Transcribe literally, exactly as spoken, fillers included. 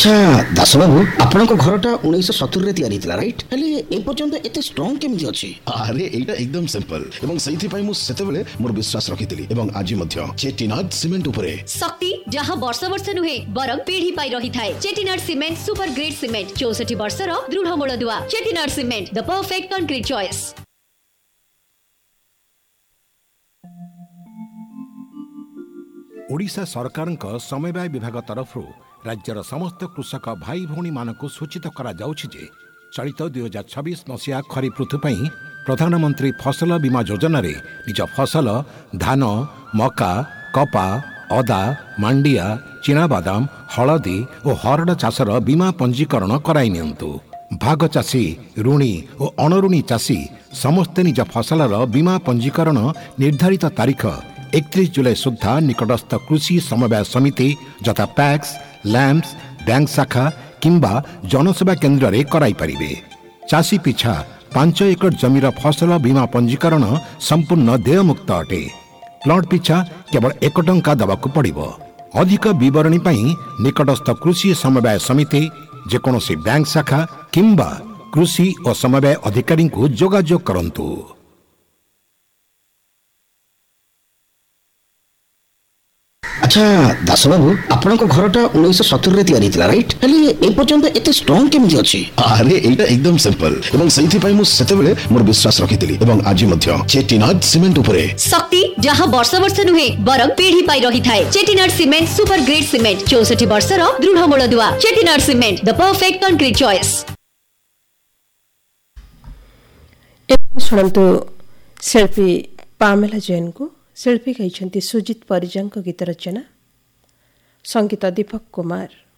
अच्छा दास बाबू आपण घरटा उन्नीस सत्तर रे तैयारी थिला राइट हेले ए पर्यंत एते स्ट्रांग केमिति अछि? अरे एटा एकदम सिंपल एवं सही पाई मु सेते बेले मोर विश्वास रखितिली एवं आज मध्य चेटिनाड सीमेंट उपरे शक्ति जहां वर्ष वर्ष नुहे बरं पीढ़ी पाई रही थाए। Chettinad cement super grade cement चौसठ वर्ष रो दृढ़ मूलदुआ। Chettinad cement the perfect concrete choice. Odisha सरकारक समवाय विभाग तरफ राज्यर समस्त कृषक भाई भौणी मानक सूचित करा जाउछि जे चलित दुई हजार छब्बीस मसीहा खरीफ ऋतु पई प्रधानमंत्री फसल बीमा योजना रे निज फसल धान मका कपा अदा मांडिया चिनाबादाम हलदी और हरड़ चाषर बीमा पंजीकरण कराई नियंतु। भाग चाषी ऋणी और अणऋणी चाषी समस्ते निज फसलर बीमा पंजीकरण निर्धारित तारीख एकतीस जुलाई सुधा निकटस्थ कृषि समवाय समिति जथा पैक्स लैम्प्स बैंक शाखा किंबा जनसेवा केन्द्र रे कराई परिबे। चाषी पिछा पांच एकड़ जमीर फसल बीमा पंजीकरण संपूर्ण देयमुक्त अटे। प्लॉट पिछा केवल एक टंका दबाकू पड़िबो। अधिक विवरणी पई निकटस्थ कृषि समवाय समिति जेकोसी बैंक शाखा किंबा कृषि और समवाय अधिकारी को जोगाजोग करंतु। अच्छा दास बाबू आपण घरटा उन्नीस सत्तर रे तैयारी थिला राइट हेले ए पर्यंत एते स्ट्रांग केमिति अछि? अरे एटा एकदम सिंपल एवं सही पाई मु सेते बेले मोर विश्वास रखितिली एवं आज मध्य चेटिनाड सीमेंट उपरे शक्ति जहां वर्ष वर्ष नुहे बरं पीढ़ी पाई रही थाए। Chettinad cement super grade cement चौसठ वर्ष रो दृढ़ मूलदुआ। Chettinad cement the perfect concrete choice. शुणन्तु Shilpi Pamela Jain को शिल्पी कहते सुजित परिजा गीत रचना संगीत दीपक कुमार।